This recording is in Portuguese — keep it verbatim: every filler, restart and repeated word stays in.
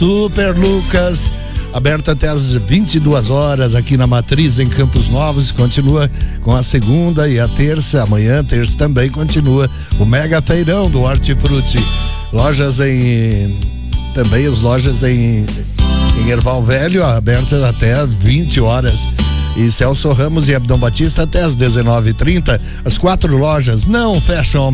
Super Lucas, aberto até às vinte e duas horas aqui na Matriz, em Campos Novos. Continua com a segunda e a terça. Amanhã, terça, também continua o mega feirão do Hortifruti. Lojas em, também as lojas em, em Erval Velho, abertas até às vinte horas. E Celso Ramos e Abdão Batista até às dezenove e trinta. As quatro lojas não fecham ao